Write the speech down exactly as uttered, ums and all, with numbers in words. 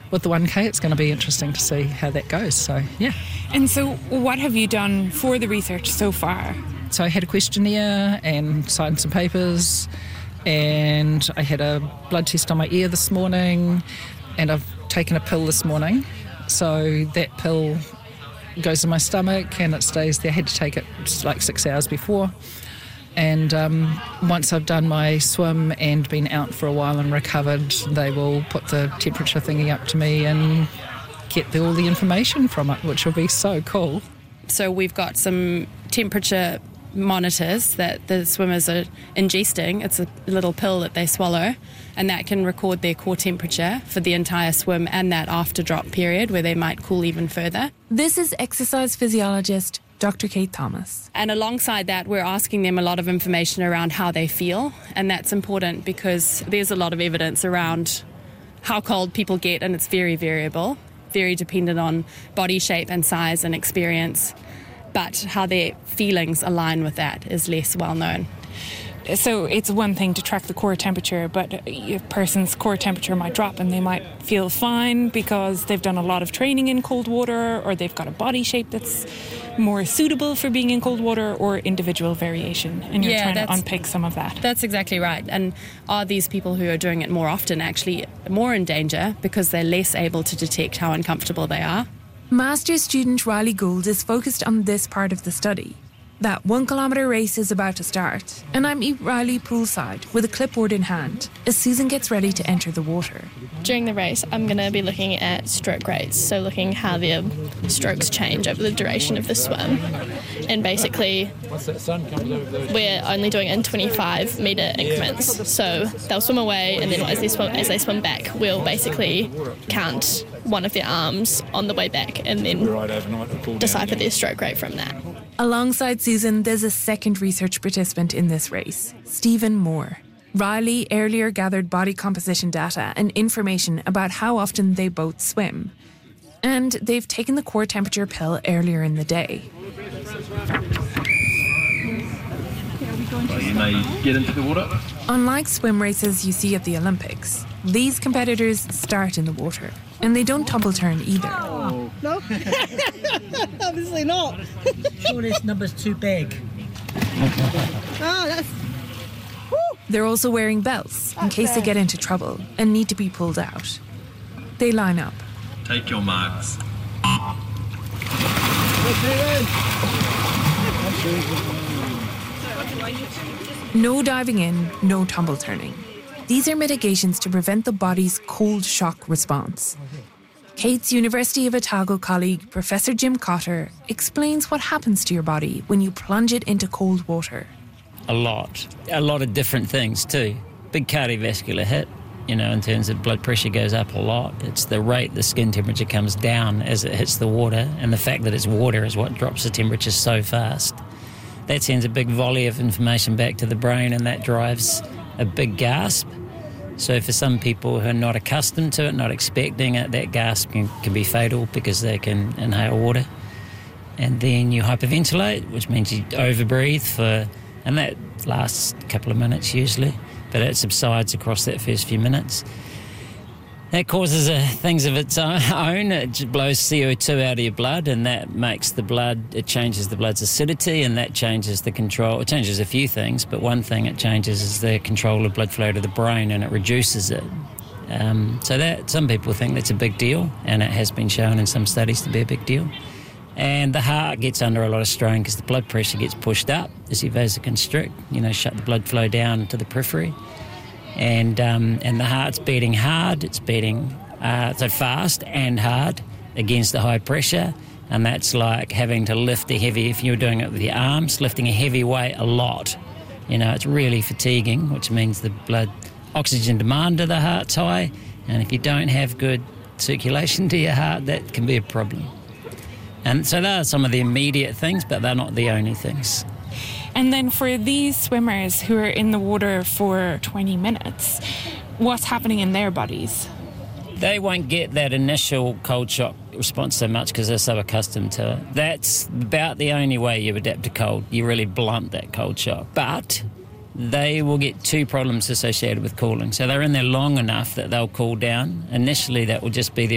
with the one K, it's going to be interesting to see how that goes. So, yeah. And so what have you done for the research so far? So I had a questionnaire and signed some papers, and I had a blood test on my ear this morning, and I've taken a pill this morning. So that pill goes in my stomach and it stays there. I had to take it like six hours before. And um, once I've done my swim and been out for a while and recovered, they will put the temperature thingy up to me and get the, all the information from it, which will be so cool. So we've got some temperature monitors that the swimmers are ingesting. It's a little pill that they swallow, and that can record their core temperature for the entire swim and that after drop period where they might cool even further. This is exercise physiologist Doctor Kate Thomas. And alongside that, we're asking them a lot of information around how they feel, and that's important because there's a lot of evidence around how cold people get, and it's very variable, very dependent on body shape and size and experience, but how their feelings align with that is less well known. So it's one thing to track the core temperature, but a person's core temperature might drop and they might feel fine because they've done a lot of training in cold water, or they've got a body shape that's more suitable for being in cold water, or individual variation. And you're yeah, trying to unpick some of that. That's exactly right. And are these people who are doing it more often actually more in danger because they're less able to detect how uncomfortable they are? Master's student Riley Gould is focused on this part of the study. That one kilometre race is about to start, and I meet Riley poolside with a clipboard in hand as Susan gets ready to enter the water. During the race, I'm going to be looking at stroke rates, so looking how their strokes change over the duration of the swim. And basically, we're only doing it in twenty-five metre increments, so they'll swim away, and then as they swim, as they swim back, we'll basically count one of their arms on the way back and then decipher their stroke rate from that. Alongside Susan, there's a second research participant in this race, Stephen Moore. Riley earlier gathered body composition data and information about how often they both swim. And they've taken the core temperature pill earlier in the day. Well, you may get into the water. Unlike swim races you see at the Olympics, these competitors start in the water, and they don't tumble turn either. Oh. No? Obviously not. Sure, this number's too big. Oh, that's... Woo. They're also wearing belts in case they get into trouble and need to be pulled out. They line up. Take your marks. No diving in, no tumble turning. These are mitigations to prevent the body's cold shock response. Kate's University of Otago colleague, Professor Jim Cotter, explains what happens to your body when you plunge it into cold water. A lot. A lot of different things too. Big cardiovascular hit, you know, in terms of blood pressure goes up a lot. It's the rate the skin temperature comes down as it hits the water, and the fact that it's water is what drops the temperature so fast. That sends a big volley of information back to the brain, and that drives a big gasp. So for some people who are not accustomed to it, not expecting it, that gasp can, can be fatal because they can inhale water. And then you hyperventilate, which means you overbreathe for, and that lasts a couple of minutes usually, but it subsides across that first few minutes. That causes uh, things of its own. It blows C O two out of your blood, and that makes the blood, it changes the blood's acidity, and that changes the control. It changes a few things, but one thing it changes is the control of blood flow to the brain, and it reduces it. Um, so that some people think that's a big deal, and it has been shown in some studies to be a big deal. And the heart gets under a lot of strain because the blood pressure gets pushed up as you vasoconstrict, you know, shut the blood flow down to the periphery. And um, and the heart's beating hard, it's beating uh, so fast and hard against the high pressure, and that's like having to lift a heavy, if you're doing it with your arms, lifting a heavy weight a lot. You know, it's really fatiguing, which means the blood oxygen demand to the heart's high, and if you don't have good circulation to your heart, that can be a problem. And so there are some of the immediate things, but they're not the only things. And then for these swimmers who are in the water for twenty minutes, what's happening in their bodies? They won't get that initial cold shock response so much because they're so accustomed to it. That's about the only way you adapt to cold. You really blunt that cold shock. But they will get two problems associated with cooling. So they're in there long enough that they'll cool down. Initially, that will just be their